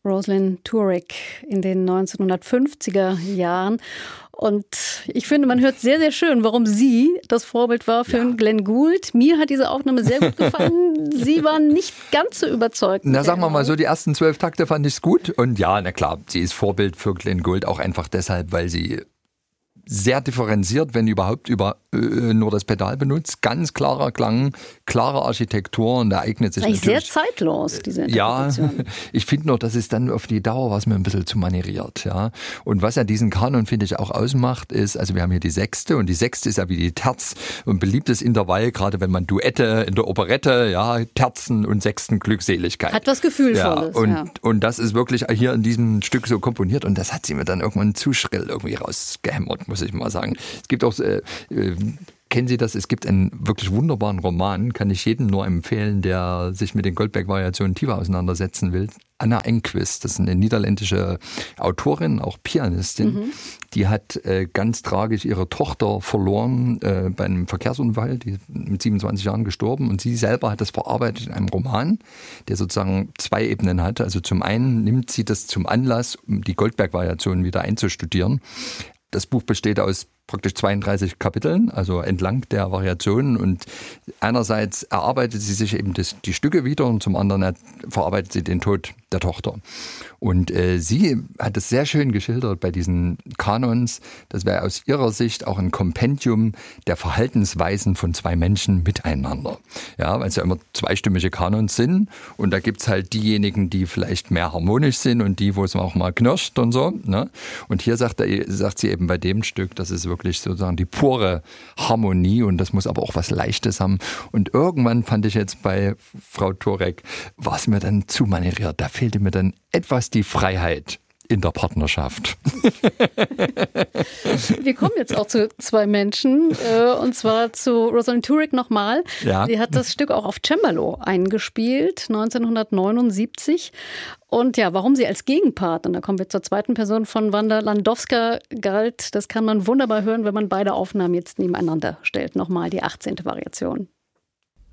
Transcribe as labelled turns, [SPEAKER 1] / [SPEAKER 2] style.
[SPEAKER 1] Rosalind Turek in den 1950er Jahren. Und ich finde, man hört sehr, sehr schön, warum sie das Vorbild war für Glenn Gould. Mir hat diese Aufnahme sehr gut gefallen. Sie waren nicht ganz so überzeugt.
[SPEAKER 2] Na, sagen wir mal so, die ersten 12 Takte fand ich es gut. Und ja, na klar, sie ist Vorbild für Glenn Gould, auch einfach deshalb, weil sie sehr differenziert, wenn überhaupt, nur das Pedal benutzt. Ganz klarer Klang, klare Architektur und da eignet sich
[SPEAKER 1] natürlich sehr zeitlos, diese Interpretation.
[SPEAKER 2] Ja, ich finde nur, das ist dann auf die Dauer was mir ein bisschen zu manieriert. Ja. Und was ja diesen Kanon, finde ich, auch ausmacht, ist, also wir haben hier die Sechste und die Sechste ist ja wie die Terz, ein beliebtes Intervall, gerade wenn man Duette in der Operette, ja, Terzen und Sechsten Glückseligkeit.
[SPEAKER 1] Hat was Gefühlvolles.
[SPEAKER 2] Ja, und das ist wirklich hier in diesem Stück so komponiert und das hat sie mir dann irgendwann zu schrill irgendwie rausgehämmert, muss ich mal sagen. Es gibt auch, kennen Sie das? Es gibt einen wirklich wunderbaren Roman, kann ich jedem nur empfehlen, der sich mit den Goldberg-Variationen tiefer auseinandersetzen will. Anna Enquist, das ist eine niederländische Autorin, auch Pianistin. Die hat ganz tragisch ihre Tochter verloren bei einem Verkehrsunfall, die ist mit 27 Jahren gestorben und sie selber hat das verarbeitet in einem Roman, der sozusagen 2 Ebenen hat. Also zum einen nimmt sie das zum Anlass, um die Goldberg-Variationen wieder einzustudieren. Das Buch besteht aus praktisch 32 Kapiteln, also entlang der Variationen und einerseits erarbeitet sie sich eben die Stücke wieder und zum anderen verarbeitet sie den Tod der Tochter. Und sie hat es sehr schön geschildert bei diesen Kanons, das wäre aus ihrer Sicht auch ein Kompendium der Verhaltensweisen von 2 Menschen miteinander. Ja, weil es ja immer zweistimmige Kanons sind und da gibt's halt diejenigen, die vielleicht mehr harmonisch sind und die, wo es auch mal knirscht und so. Ne? Und hier sagt sie eben bei dem Stück, das ist wirklich sozusagen die pure Harmonie und das muss aber auch was Leichtes haben. Und irgendwann fand ich jetzt bei Frau Turek, war es mir dann zu manieriert. Da fehlte mir dann etwas die Freiheit in der Partnerschaft.
[SPEAKER 1] Wir kommen jetzt auch zu 2 Menschen, und zwar zu Rosalind Turek nochmal. Ja. Sie hat das Stück auch auf Cembalo eingespielt, 1979. Und ja, warum sie als Gegenpart, und da kommen wir zur zweiten Person von Wanda Landowska galt, das kann man wunderbar hören, wenn man beide Aufnahmen jetzt nebeneinander stellt. Nochmal die 18. Variation.